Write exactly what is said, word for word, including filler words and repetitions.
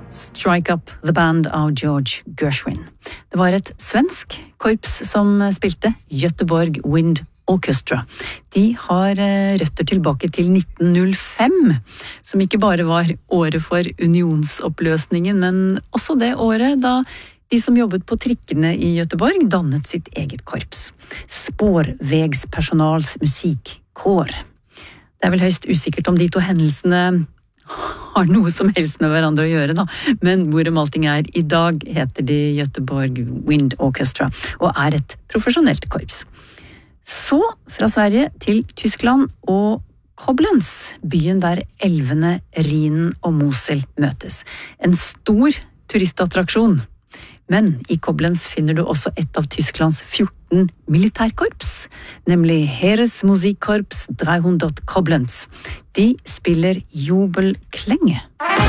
Strike Up the Band av George Gershwin. Det var et svensk korps som spilte Göteborg Wind Orchestra. De har røtter tilbake til nitten null fem, som ikke bare var året for unionsoppløsningen, men også det året da de som jobbet på trikkene i Göteborg dannet sitt eget korps. Spårvegspersonals musikkår. Det er vel høyst usikkert om de to hendelsene har noe som helst med hverandre å gjøre da, men hvorom allting er i dag heter de Göteborg Wind Orchestra og er et profesjonelt korps. Så fra Sverige til Tyskland og Koblenz, byen der elvene Rhinen og Mosel møtes. En stor turistattraksjon. Men i Koblenz finner du også et av Tysklands fjorten militærkorps, nemlig Heeresmusikkorps dreihundert Koblenz. De spiller jubelklenge.